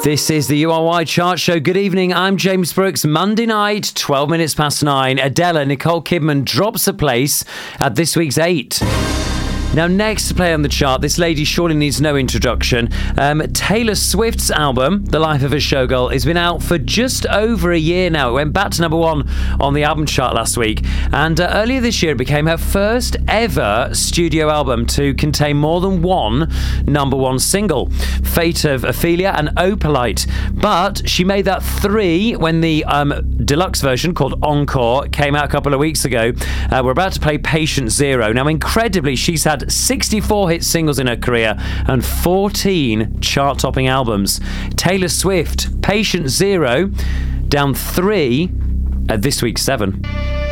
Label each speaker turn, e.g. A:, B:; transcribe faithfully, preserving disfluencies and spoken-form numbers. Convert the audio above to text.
A: This is the U R Y Chart Show. Good evening, I'm James Brooks. Monday night, twelve minutes past nine. Adele, Nicole Kidman drops a place at this week's eight. Now, next to play on the chart, this lady surely needs no introduction. Um, Taylor Swift's album, The Life of a Showgirl, has been out for just over a year now. It went back to number one on the album chart last week. And uh, earlier this year, it became her first ever studio album to contain more than one number one single. Fate of Ophelia and Opalite. But she made that three when the um, deluxe version called Encore came out a couple of weeks ago. Uh, we're about to play Patient Zero. Now, incredibly, she's had sixty-four hit singles in her career and fourteen chart-topping albums. Taylor Swift, Patient Zero, down three at this week's seven.